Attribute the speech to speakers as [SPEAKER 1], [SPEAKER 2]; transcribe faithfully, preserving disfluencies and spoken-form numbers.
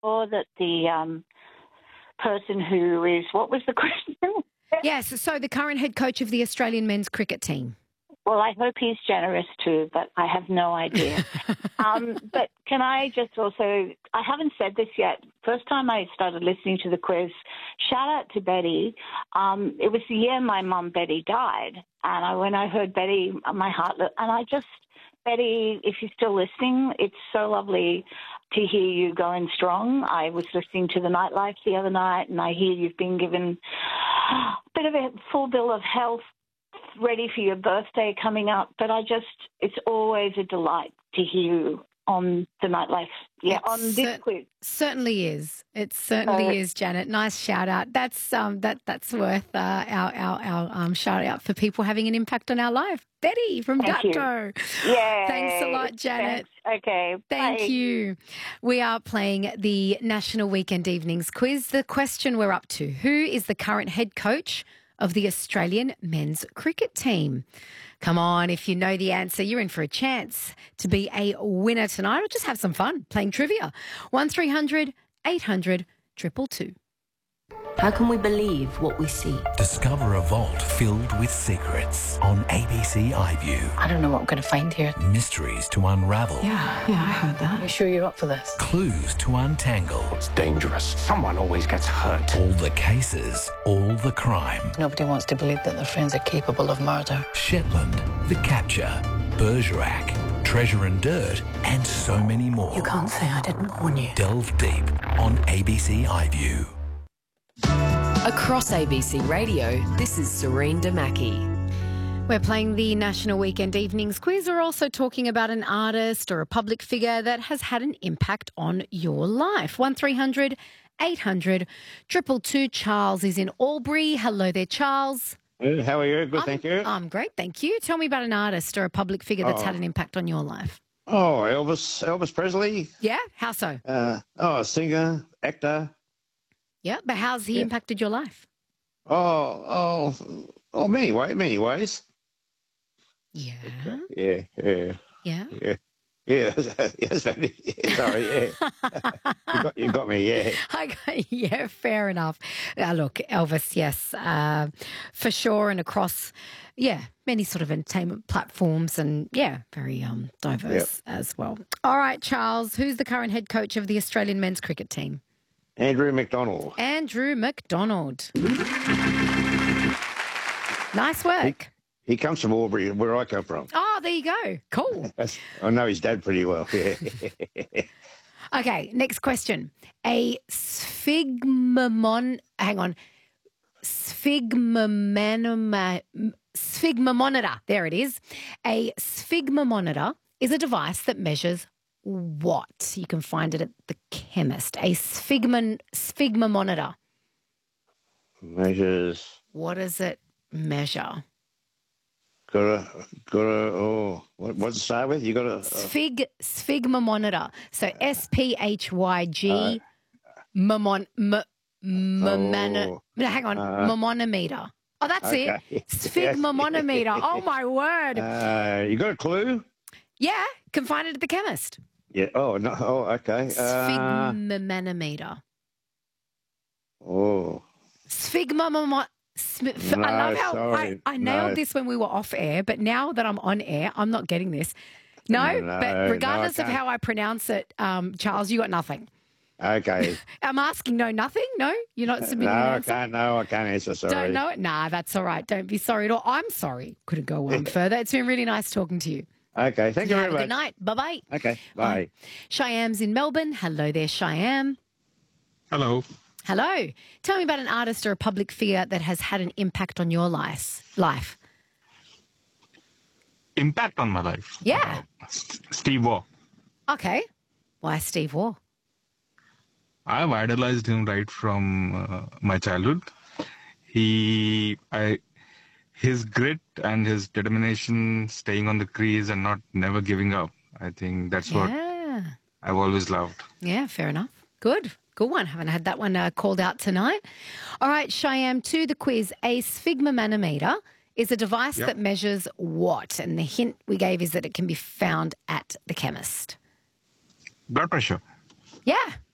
[SPEAKER 1] sure that the um, person who is, what was the question?
[SPEAKER 2] Yes, so the current head coach of the Australian men's cricket team.
[SPEAKER 1] Well, I hope he's generous too, but I have no idea. um, but can I just also, I haven't said this yet. First time I started listening to the quiz, shout out to Betty. Um, it was the year my mum, Betty, died. And I, when I heard Betty, my heart, and I just, Betty, if you're still listening, it's so lovely to hear you going strong. I was listening to the Nightlife the other night, and I hear you've been given a bit of a full bill of health, ready for your birthday coming up, but I just, it's always a delight to hear you on the Nightlife. Yeah,
[SPEAKER 2] It
[SPEAKER 1] on this
[SPEAKER 2] cer-
[SPEAKER 1] quiz.
[SPEAKER 2] Certainly is. It certainly
[SPEAKER 1] Uh,
[SPEAKER 2] is, Janet. Nice shout out. That's um that that's worth uh, our our our um shout out for people having an impact on our life. Betty from
[SPEAKER 1] Thank you.
[SPEAKER 2] Dutco.
[SPEAKER 1] Yeah.
[SPEAKER 2] Thanks a lot, Janet.
[SPEAKER 1] Thanks. Okay.
[SPEAKER 2] Thank
[SPEAKER 1] bye.
[SPEAKER 2] you. We are playing the National Weekend Evenings quiz. The question we're up to: who is the current head coach of the Australian men's cricket team? Come on, if you know the answer, you're in for a chance to be a winner tonight, or just have some fun playing trivia. one three hundred eight hundred two two two.
[SPEAKER 3] How can we believe what we see?
[SPEAKER 4] Discover a vault filled with secrets on A B C iView.
[SPEAKER 3] I don't know what I'm going to find here.
[SPEAKER 4] Mysteries to unravel.
[SPEAKER 3] Yeah, yeah, I heard that. You sure you're up for this?
[SPEAKER 4] Clues to untangle.
[SPEAKER 5] It's dangerous. Someone always gets hurt.
[SPEAKER 4] All the cases, all the crime.
[SPEAKER 3] Nobody wants to believe that their friends are capable of murder.
[SPEAKER 4] Shetland, The Capture, Bergerac, Treasure and Dirt, and so many more.
[SPEAKER 3] You can't say I didn't warn you.
[SPEAKER 4] Delve deep on A B C iView.
[SPEAKER 6] Across A B C Radio, this is Serene Damaki.
[SPEAKER 2] We're playing the National Weekend Evenings quiz. We're also talking about an artist or a public figure that has had an impact on your life. one three hundred eight hundred two two two. Charles is in Albury. Hello there, Charles.
[SPEAKER 7] Hey, how are you? Good,
[SPEAKER 2] I'm,
[SPEAKER 7] thank you.
[SPEAKER 2] I'm great, thank you. Tell me about an artist or a public figure that's
[SPEAKER 7] Oh.
[SPEAKER 2] had an impact on your life.
[SPEAKER 7] Oh, Elvis, Elvis Presley.
[SPEAKER 2] Yeah? How so?
[SPEAKER 7] Uh, oh, singer, actor.
[SPEAKER 2] Yeah, but how's he
[SPEAKER 7] Yeah.
[SPEAKER 2] impacted your life?
[SPEAKER 7] Oh, oh, oh, many ways, many ways.
[SPEAKER 2] Yeah.
[SPEAKER 7] Yeah, yeah,
[SPEAKER 2] Yeah.
[SPEAKER 7] yeah. Yeah, yes, yeah, sorry, yeah. you, got, you got me, yeah.
[SPEAKER 2] Okay, yeah, fair enough. Uh, look, Elvis, yes, uh, for sure, and across, yeah, many sort of entertainment platforms, and yeah, very um, diverse as well. All right, Charles, who's the current head coach of the Australian men's cricket team?
[SPEAKER 7] Andrew McDonald.
[SPEAKER 2] Andrew McDonald. Nice work.
[SPEAKER 7] He comes from Albury, where I come from.
[SPEAKER 2] Oh, there you go. Cool.
[SPEAKER 7] That's, I know his dad pretty well, yeah.
[SPEAKER 2] Okay, next question. A sphygmomon, hang on, sphygmomanoma, sphygmomonitor, there it is. A sphygmomonitor is a device that measures what? You can find it at the chemist. A sphygmon, sphygmomonitor.
[SPEAKER 7] Measures.
[SPEAKER 2] What does it measure?
[SPEAKER 7] Got a, got a, oh, what, what's it start with? You got a, uh,
[SPEAKER 2] Sphig, sphygmomonitor. So S P H Y G,
[SPEAKER 7] Uh,
[SPEAKER 2] momon, m, momana,
[SPEAKER 7] Oh,
[SPEAKER 2] no, hang on,
[SPEAKER 7] uh,
[SPEAKER 2] mamonometer. Oh, that's
[SPEAKER 7] okay.
[SPEAKER 2] it. Sphygmomanometer. Oh, my word.
[SPEAKER 7] uh, you got a clue?
[SPEAKER 2] Yeah, can find it at the chemist.
[SPEAKER 7] Yeah, oh, no, oh, okay. Uh,
[SPEAKER 2] Sphygmomanometer.
[SPEAKER 7] oh,
[SPEAKER 2] Sphygmomon. Sm-
[SPEAKER 7] No,
[SPEAKER 2] I love how I,
[SPEAKER 7] sorry.
[SPEAKER 2] I nailed
[SPEAKER 7] No.
[SPEAKER 2] this when we were off air, but now that I'm on air, I'm not getting this. No,
[SPEAKER 7] No,
[SPEAKER 2] but
[SPEAKER 7] no,
[SPEAKER 2] regardless
[SPEAKER 7] I
[SPEAKER 2] of
[SPEAKER 7] can't.
[SPEAKER 2] how I pronounce it, um, Charles, you got nothing.
[SPEAKER 7] okay.
[SPEAKER 2] I'm asking no, nothing? No? You're not
[SPEAKER 7] No,
[SPEAKER 2] submitting an
[SPEAKER 7] I
[SPEAKER 2] answer?
[SPEAKER 7] can't, no, I can't answer, sorry.
[SPEAKER 2] Don't know it? Nah, that's all right. Don't be sorry at all. I'm sorry. Couldn't go on further. It's been really nice talking to you.
[SPEAKER 7] Okay, thank you
[SPEAKER 2] Have
[SPEAKER 7] very
[SPEAKER 2] a
[SPEAKER 7] much.
[SPEAKER 2] good night. Bye-bye.
[SPEAKER 7] Okay, bye.
[SPEAKER 2] Cheyenne's in Melbourne. Hello there, Cheyenne.
[SPEAKER 8] Hello.
[SPEAKER 2] Hello. Tell me about an artist or a public figure that has had an impact on your life. life.
[SPEAKER 8] Impact on my life.
[SPEAKER 2] Yeah.
[SPEAKER 8] Uh, S- Steve Waugh.
[SPEAKER 2] Okay. Why Steve Waugh?
[SPEAKER 8] I've idolized him right from uh, my childhood. He, I, his grit and his determination, staying on the crease and not never giving up. I think that's what
[SPEAKER 2] Yeah.
[SPEAKER 8] I've always loved.
[SPEAKER 2] Yeah, fair enough. Good. Good one. Haven't had that one uh, called out tonight. All right, Cheyenne, to the quiz. A sphygmomanometer is a device
[SPEAKER 8] Yep.
[SPEAKER 2] that measures what? And the hint we gave is that it can be found at the chemist.
[SPEAKER 8] Blood pressure.
[SPEAKER 2] Yeah,